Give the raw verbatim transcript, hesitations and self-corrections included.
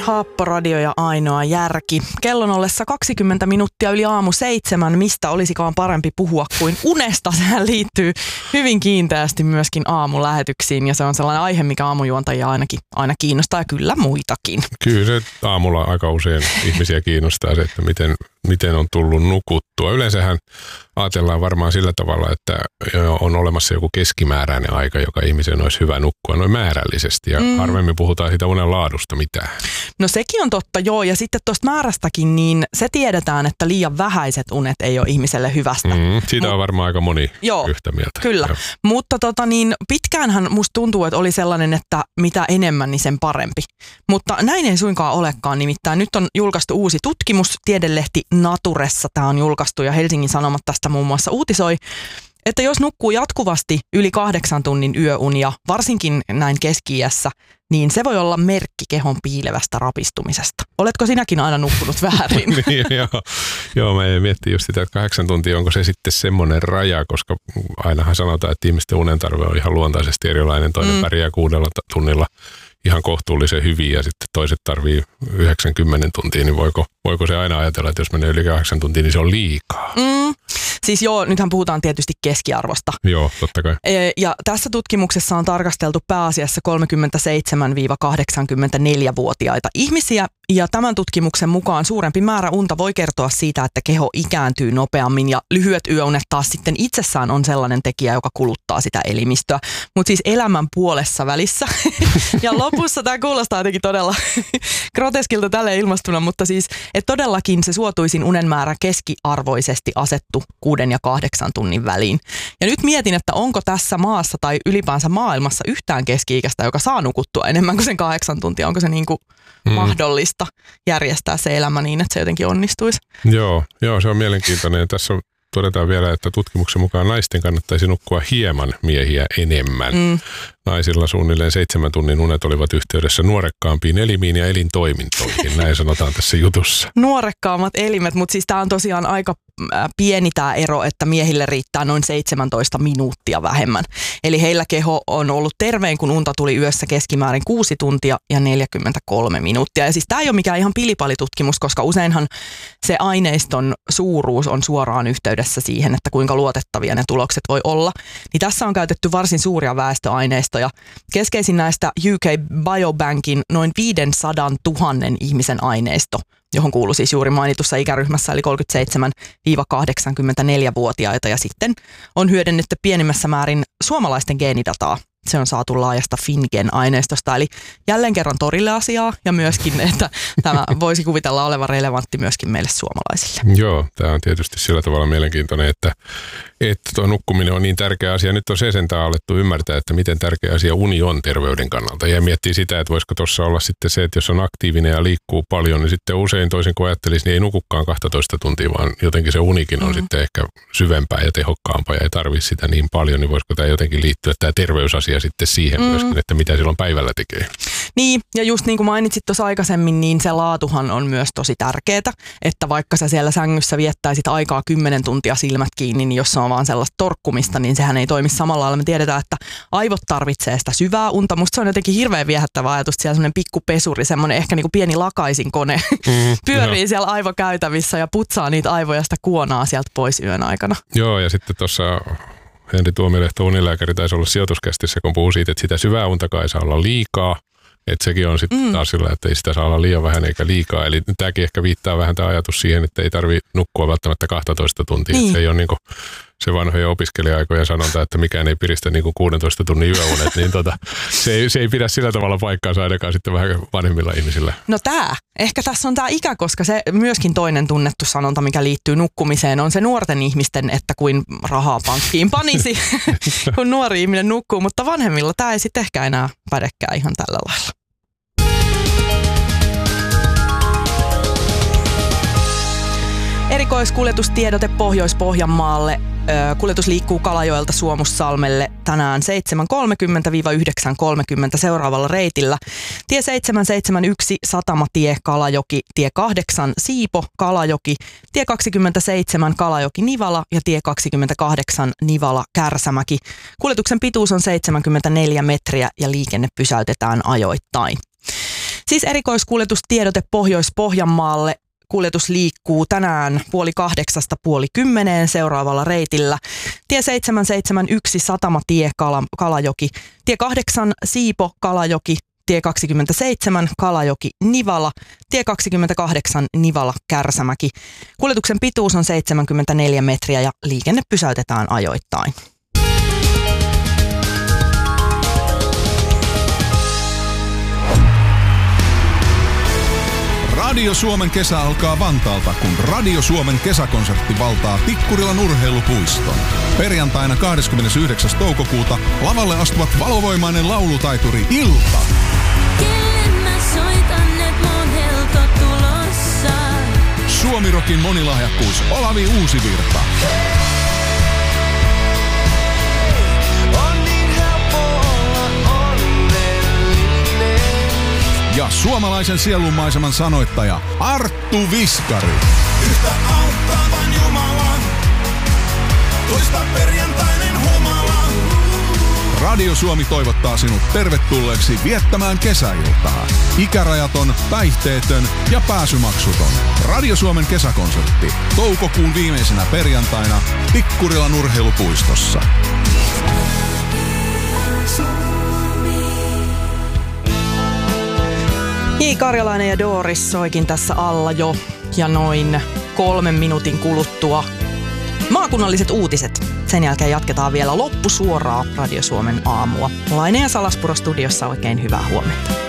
Haapporadio ja ainoa järki. Kellon ollessa kaksikymmentä minuuttia yli aamu seitsemän, mistä olisikaan parempi puhua kuin unesta. Sehän liittyy hyvin kiinteästi myöskin aamulähetyksiin ja se on sellainen aihe, mikä aamujuontajia ainakin aina kiinnostaa ja kyllä muitakin. Kyllä se aamulla aika usein ihmisiä kiinnostaa se, että miten, miten on tullut nukuttua. Yleensähän ajatellaan varmaan sillä tavalla, että on olemassa joku keskimääräinen aika, joka ihmisen olisi hyvä nukkua noin määrällisesti ja mm. harvemmin puhutaan siitä unen laadusta mitään. No sekin on totta, joo. Ja sitten tuosta määrästäkin, niin se tiedetään, että liian vähäiset unet ei ole ihmiselle hyvästä. Mm, siitä Mut, on varmaan aika moni joo, yhtä mieltä. Kyllä, joo. Mutta tota niin, pitkäänhän musta tuntuu, että oli sellainen, että mitä enemmän, niin sen parempi. Mutta näin ei suinkaan olekaan, nimittäin nyt on julkaistu uusi tutkimus, tiedelehti Naturessa tämä on julkaistu ja Helsingin Sanomat tästä muun muassa uutisoi, että jos nukkuu jatkuvasti yli kahdeksan tunnin yöunia, varsinkin näin keski-iässä, niin se voi olla merkki kehon piilevästä rapistumisesta. Oletko sinäkin aina nukkunut väärin? niin, joo. joo, mä miettii just sitä, että kahdeksan tuntia, onko se sitten semmoinen raja, koska ainahan sanotaan, että ihmisten unentarve on ihan luontaisesti erilainen. Toinen mm. pärjää kuudella tunnilla ihan kohtuullisen hyvin ja sitten toiset tarvii yhdeksänkymmentä tuntia, niin voiko, voiko se aina ajatella, että jos menee yli kahdeksan tuntia, niin se on liikaa? Mm. Siis joo, nythän puhutaan tietysti keskiarvosta. Joo, totta kai. Ja tässä tutkimuksessa on tarkasteltu pääasiassa kolmekymmentäseitsemän kahdeksankymmentäneljä-vuotiaita ihmisiä. Ja tämän tutkimuksen mukaan suurempi määrä unta voi kertoa siitä, että keho ikääntyy nopeammin ja lyhyet yöunet taas sitten itsessään on sellainen tekijä, joka kuluttaa sitä elimistöä. Mutta siis elämän puolessa välissä. Ja lopussa tämä kuulostaa jotenkin todella groteskilta tälle ilmastuna, mutta siis että todellakin se suotuisin unen määrä keskiarvoisesti asettu kuuden ja kahdeksan tunnin väliin. Ja nyt mietin, että onko tässä maassa tai ylipäänsä maailmassa yhtään keski-ikäistä, joka saa nukuttua enemmän kuin sen kahdeksan tuntia. Onko se niin kuin mm. mahdollista järjestää se elämä niin, että se jotenkin onnistuisi? Joo, joo se on mielenkiintoinen. Ja tässä todetaan vielä, että tutkimuksen mukaan naisten kannattaisi nukkua hieman miehiä enemmän. Mm. Naisilla suunnilleen seitsemän tunnin unet olivat yhteydessä nuorekkaampiin elimiin ja elintoimintoihin, näin sanotaan tässä jutussa. Nuorekkaammat elimet, mutta siis tämä on tosiaan aika pieni tämä ero, että miehille riittää noin seitsemäntoista minuuttia vähemmän. Eli heillä keho on ollut terveen, kun unta tuli yössä keskimäärin kuusi tuntia ja neljäkymmentäkolme minuuttia. Ja siis tämä ei ole mikään ihan pilipalitutkimus, koska useinhan se aineiston suuruus on suoraan yhteydessä siihen, että kuinka luotettavia ne tulokset voi olla. Niin tässä on käytetty varsin suuria väestöaineistoja. Keskeisin näistä U K Biobankin noin viisisataatuhatta ihmisen aineisto, johon kuuluu siis juuri mainitussa ikäryhmässä eli kolmekymmentäseitsemän kahdeksankymmentäneljä-vuotiaita ja sitten on hyödynnetty pienimmässä määrin suomalaisten geenidataa. Se on saatu laajasta FinGen-aineistosta, eli jälleen kerran torille asiaa ja myöskin, että tämä voisi kuvitella olevan relevantti myöskin meille suomalaisille. Joo, tämä on tietysti sillä tavalla mielenkiintoinen, että, että tuo nukkuminen on niin tärkeä asia. Nyt on se sentään alettu ymmärtää, että miten tärkeä asia uni on terveyden kannalta. Ja miettii sitä, että voisiko tuossa olla sitten se, että jos on aktiivinen ja liikkuu paljon, niin sitten usein toisin kuin ajattelisi, niin ei nukukaan kaksitoista tuntia, vaan jotenkin se unikin on mm. sitten ehkä syvempää ja tehokkaampaa ja ei tarvitse sitä niin paljon, niin voisiko tämä jotenkin liittyä tämä terveysasia sitten siihen mm. myöskin, että mitä silloin päivällä tekee. Niin, ja just niin kuin mainitsit tuossa aikaisemmin, niin se laatuhan on myös tosi tärkeää, että vaikka sä siellä sängyssä viettäisit aikaa kymmenen tuntia silmät kiinni, niin jos se on vaan sellaista torkkumista, niin sehän ei toimi samalla lailla. Me tiedetään, että aivot tarvitsee sitä syvää unta. Musta se on jotenkin hirveän viehättävä ajatus, siellä semmoinen pikkupesuri, semmoinen ehkä niin kuin pieni lakaisin-kone mm, pyörii no. siellä aivokäytävissä ja putsaa niitä aivoja sitä kuonaa sieltä pois yön aikana. Joo, ja sitten tuossa Henri Tuomilehto unilääkäri taisi olla sijoituskästissä, kun puhuu siitä, että sitä syvää untakaan ei saa olla liikaa. Että sekin on sitten mm. taas sillä, että ei sitä saa olla liian vähän eikä liikaa. Eli tämäkin ehkä viittaa vähän tämä ajatus siihen, että ei tarvitse nukkua välttämättä kaksitoista tuntia. Niin. Se ei ole niin kuin se vanhoja opiskelija-aikojen sanonta, että mikään ei piristä niin kuin kuudentoista tunnin yöunet. Niin tota, se, ei, se ei pidä sillä tavalla paikkaansa ainakaan sitten vähän vanhemmilla ihmisillä. No tämä. Ehkä tässä on tämä ikä, koska se myöskin toinen tunnettu sanonta, mikä liittyy nukkumiseen, on se nuorten ihmisten, että kuin rahaa pankkiin panisi, kun nuori ihminen nukkuu. Mutta vanhemmilla tämä ei sitten ehkä enää pädekään ihan tällä lailla. Erikoiskuljetustiedote Pohjois-Pohjanmaalle. Kuljetus liikkuu Kalajoelta Suomussalmelle tänään seitsemän kolmekymmentä yhdeksän kolmekymmentä seuraavalla reitillä. Tie seitsemän seitsemänkymmentäyksi Satamatie Kalajoki, tie kahdeksan Siipo Kalajoki, tie kaksikymmentäseitsemän Kalajoki Nivala ja tie kaksikymmentäkahdeksan Nivala Kärsämäki. Kuljetuksen pituus on seitsemänkymmentäneljä metriä ja liikenne pysäytetään ajoittain. Siis erikoiskuljetustiedote Pohjois-Pohjanmaalle. Kuljetus liikkuu tänään puoli kahdeksasta puoli kymmeneen seuraavalla reitillä. Tie seitsemänsataaseitsemänkymmentäyksi Satamatie Kala, Kalajoki, tie kahdeksan Siipo Kalajoki, tie kaksikymmentäseitsemän Kalajoki Nivala, tie kaksikymmentäkahdeksan Nivala Kärsämäki. Kuljetuksen pituus on seitsemänkymmentäneljä metriä ja liikenne pysäytetään ajoittain. Radio Suomen kesä alkaa Vantaalta, kun Radio Suomen kesäkonsertti valtaa Tikkurilan urheilupuiston. Perjantaina kahdeskymmenesyhdeksäs toukokuuta lavalle astuvat valovoimainen laulutaituri Ilta. Kelle mä soitan, et mun helto tulossa. Suomirokin monilahjakkuus Olavi Uusivirta. On niin helppo olla onnellinen. Ja suomalaisen sielunmaiseman sanoittaja Arttu Viskari. Yhtä auttavan Jumala, toista perjantainen humala. Radio Suomi toivottaa sinut tervetulleeksi viettämään kesäiltaa. Ikärajaton, päihteetön ja pääsymaksuton. Radio Suomen kesäkonsertti toukokuun viimeisenä perjantaina Tikkurilan urheilupuistossa. J. Karjalainen ja Doris soikin tässä alla jo ja noin kolmen minuutin kuluttua maakunnalliset uutiset. Sen jälkeen jatketaan vielä loppusuoraa Radio Suomen aamua. Laine ja Salaspuro studiossa, oikein hyvää huomenta.